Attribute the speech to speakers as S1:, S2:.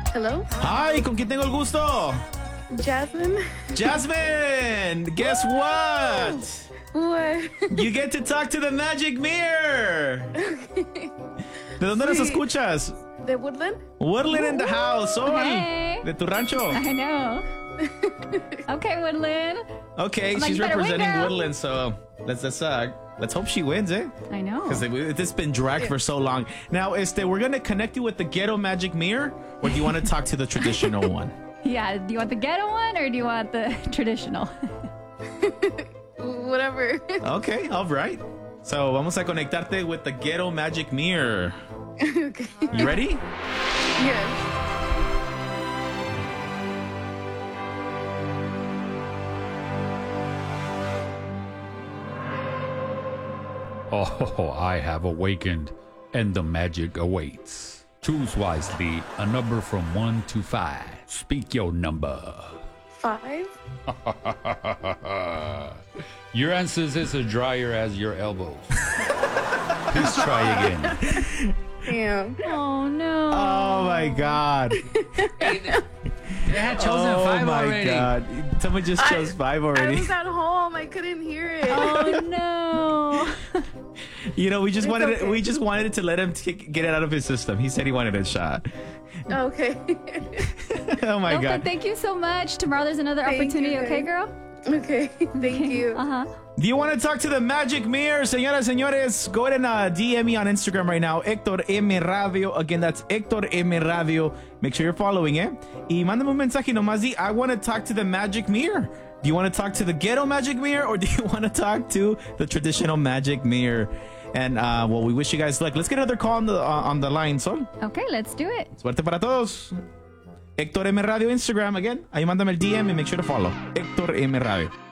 S1: Hello?
S2: Hi, ¿con quién tengo el gusto?
S1: Jasmine?
S2: Jasmine, guess what?
S1: What?
S2: You get to talk to the magic mirror. ¿De dónde nos
S1: Sí.
S2: escuchas?
S1: ¿De Woodland?
S2: Woodland in the house. Sol.
S3: Hey.
S2: De tu rancho.
S3: I know. Okay, Woodland.
S2: Okay,
S3: I'm like,
S2: she's
S3: you better win,
S2: representing
S3: girl.
S2: Woodland, so let's hope she wins, eh?
S3: I know.
S2: Because this has been dragged for so long. Now, we're gonna connect you with the ghetto magic mirror, or do you want to talk to the traditional one?
S3: Yeah, do you want the ghetto one or do you want the traditional?
S1: Whatever.
S2: Okay, all right. So vamos a conectarte with the ghetto magic mirror.
S1: Okay.
S2: You ready?
S1: Yes.
S4: Oh, I have awakened, and the magic awaits. Choose wisely, a number from 1 to 5. Speak your number.
S1: 5?
S4: Your answers is as drier as your elbows. Please try again.
S1: Damn.
S3: Oh no.
S2: Oh my God.
S5: They had chosen
S2: Oh
S5: five
S2: my
S5: already.
S2: God. Someone just chose 5
S1: I
S2: already.
S1: was at home. I couldn't hear it.
S3: Oh no.
S2: You know, we just
S1: okay.
S2: wanted to let him get it out of his system. He said he wanted a shot.
S1: Okay.
S2: Oh my
S3: Ilka,
S2: God.
S3: thank you so much. Tomorrow there's another
S1: Thank
S3: opportunity,
S1: you,
S3: okay,
S1: guys.
S3: girl?
S1: Okay. Thank you.
S3: Uh-huh.
S2: Do you want to talk to the magic mirror, señoras, señores? Go ahead and DM me on Instagram right now, Hector M. Radio. Again, that's Hector M. Radio. Make sure you're following, eh? Y mándame un mensaje nomás di, I want to talk to the magic mirror. Do you want to talk to the ghetto magic mirror, or do you want to talk to the traditional magic mirror? And, well, we wish you guys luck. Let's get another call on the line, Sol.
S3: Okay, let's do it.
S2: Suerte para todos. Hector M. Radio Instagram, again. Ahí mándame el DM y make sure to follow. Hector M. Radio.